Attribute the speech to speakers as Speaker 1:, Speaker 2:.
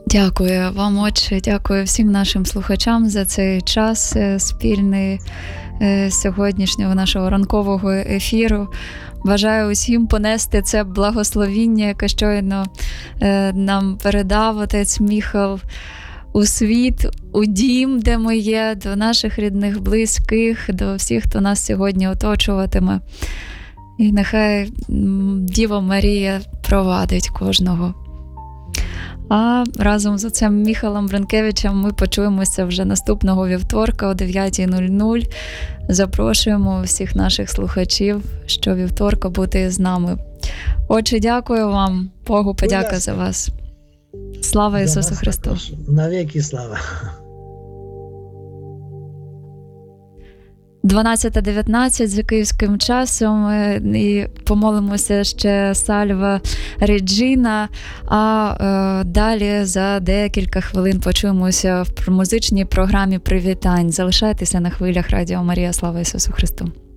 Speaker 1: Дякую вам, Отче, дякую всім нашим слухачам за цей час спільний сьогоднішнього нашого ранкового ефіру. Бажаю усім понести це благословіння, яке щойно нам передав отець Міхал, у світ, у дім, де ми є, до наших рідних, близьких, до всіх, хто нас сьогодні оточуватиме. І нехай Діва Марія провадить кожного. А разом з отцем Міхалом Бренкевичем ми почуємося вже наступного вівторка о 9:00. Запрошуємо всіх наших слухачів щовівторка бути з нами. Отже, дякую вам. Богу подяка за вас. Слава Ісусу Христу!
Speaker 2: Навіки слава!
Speaker 1: 12:19 за київським часом, і помолимося ще Сальва Реджіна, а далі за декілька хвилин почуємося в музичній програмі привітань. Залишайтеся на хвилях Радіо Марія. Слава Ісусу Христу!